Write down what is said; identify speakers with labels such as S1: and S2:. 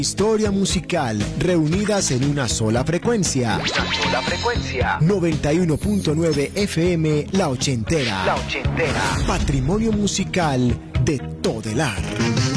S1: Historia musical, reunidas en una sola frecuencia.
S2: Una sola frecuencia.
S1: 91.9 FM, La Ochentera.
S2: La Ochentera.
S1: Patrimonio musical de Todelar.